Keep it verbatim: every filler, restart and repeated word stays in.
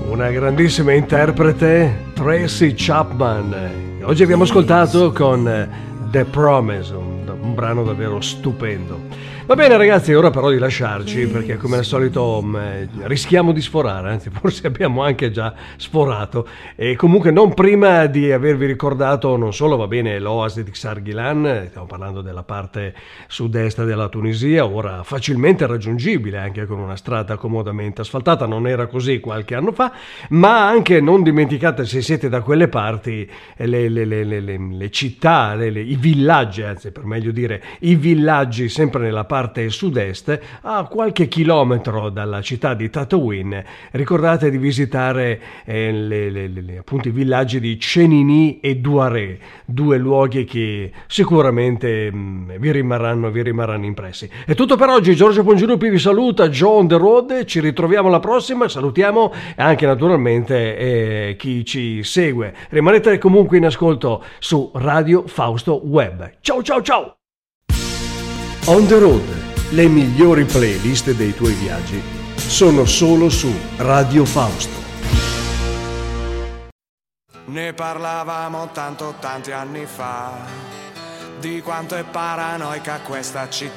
una grandissima interprete, Tracy Chapman. Oggi abbiamo ascoltato con The Promise, un, un brano davvero stupendo. Va bene ragazzi, è ora però di lasciarci, perché come al solito mh, rischiamo di sforare, anzi forse abbiamo anche già sforato, e comunque non prima di avervi ricordato non solo, va bene, l'Oasi di Xarghilan, stiamo parlando della parte sud-est della Tunisia, ora facilmente raggiungibile anche con una strada comodamente asfaltata, non era così qualche anno fa, ma anche non dimenticate, se siete da quelle parti, le, le, le, le, le città, le, le, i villaggi, anzi per meglio dire i villaggi sempre nella parte parte sud-est, a qualche chilometro dalla città di Tataouine. Ricordate di visitare eh, le, le, le, appunto i villaggi di Cenini e Douaré, due luoghi che sicuramente mh, vi rimarranno, vi rimarranno impressi. È tutto per oggi, Giorgio Pongirupi vi saluta, Joe on the road, ci ritroviamo alla prossima, salutiamo anche naturalmente eh, chi ci segue. Rimanete comunque in ascolto su Radio Fausto Web. Ciao ciao ciao! On the road, le migliori playlist dei tuoi viaggi sono solo su Radio Fausto. Ne parlavamo tanto tanti anni fa, di quanto è paranoica questa città.